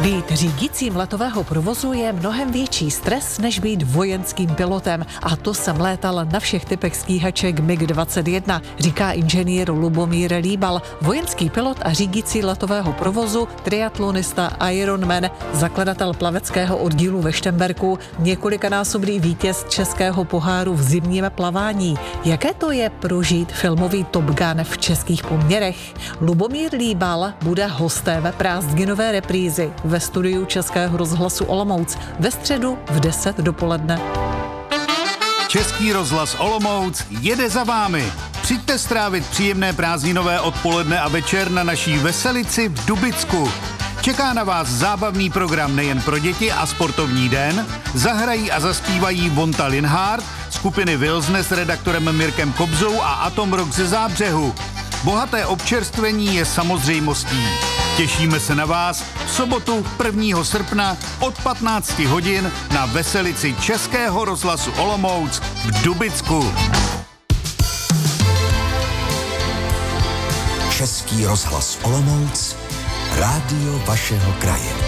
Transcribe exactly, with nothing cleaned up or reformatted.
Být řídícím letového provozu je mnohem větší stres, než být vojenským pilotem. A to jsem létal na všech typech stíhaček M I G dvacet jedna, říká inženýr Lubomír Líbal, vojenský pilot a řídící letového provozu, triatlonista Ironman, zakladatel plaveckého oddílu ve Šternberku, několikanásobný vítěz českého poháru v zimním plavání. Jaké to je prožít filmový Top Gun v českých poměrech? Lubomír Líbal bude hostem prázdninové reprízy ve studiu Českého rozhlasu Olomouc ve středu v deset dopoledne. Český rozhlas Olomouc jede za vámi. Přijďte strávit příjemné prázdninové odpoledne a večer na naší Veselici v Dubicku. Čeká na vás zábavný program nejen pro děti a sportovní den. Zahrají a zaspívají Vonta Linhardt, skupiny Wilsne s redaktorem Mirkem Kobzou a Atom Rock ze Zábřehu. Bohaté občerstvení je samozřejmostí. Těšíme se na vás v sobotu prvního srpna od patnácti hodin na Veselici Českého rozhlasu Olomouc v Dubicku. Český rozhlas Olomouc, rádio vašeho kraje.